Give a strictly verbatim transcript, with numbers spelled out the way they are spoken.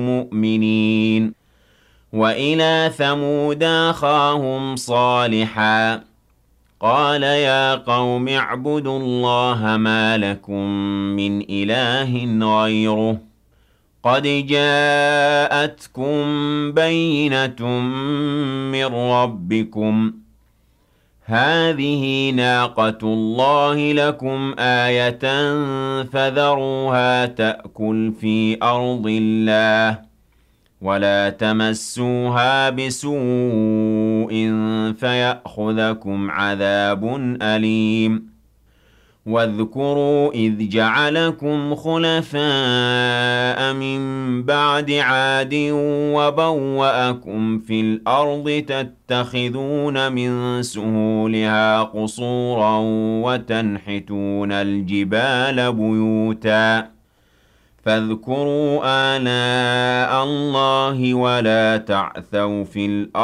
مُؤْمِنِينَ وَإِلَىٰ ثَمُودَ أَخَاهُمْ صَالِحًا قَالَ يَا قَوْمِ اعْبُدُوا اللَّهَ مَا لَكُم مِّنْ إِلَٰهٍ غَيْرُهُ قَدْ جَاءَتْكُم بَيِّنَةٌ مِّن رَّبِّكُمْ ۖ هَٰذِهِ نَاقَةُ اللَّهِ لَكُمْ آيَةً فَذَرُوهَا تَأْكُلْ فِي أَرْضِ اللَّهِ وَلَا تَمَسُّوهَا بِسُوءٍ فَيَأْخُذَكُمْ عَذَابٌ أَلِيمٌ وَاذْكُرُوا إِذْ جَعَلَكُمْ خُلَفَاءَ مِن بَعْدِ عَادٍ وَبَوَّأَكُمْ فِي الْأَرْضِ تَتَّخِذُونَ مِن سُهُولِهَا قُصُورًا وَتَنْحِتُونَ الْجِبَالَ بُيُوتًا فَاذْكُرُوا آلَاءَ اللَّهِ وَلَا تَعْثَوْا فِي الْأَرْضِ